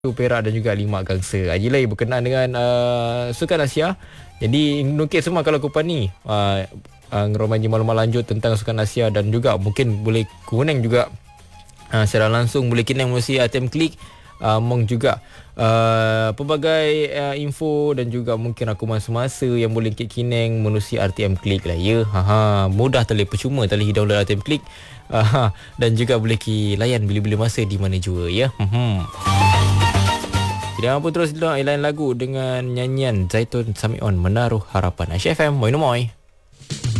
Perak dan juga Limak Gangsa. Haji berkenaan dengan Sukan Asia. Jadi nukis semua kalau kupan ni ngeromanji maklumat lanjut tentang Sukan Asia dan juga mungkin boleh kuning juga secara langsung boleh kinang melalui ATM Klik. Mong juga pelbagai info dan juga mungkin rakaman semasa yang boleh kinang melalui RTM Klik lah ya. Mudah tali percuma tali download RTM Klik. Dan juga boleh layan bila-bila masa di mana jua ya. Jangan pun terus layan lagu dengan nyanyian Zaitun Samion Menaruh Harapan. Aisyah FM, moi.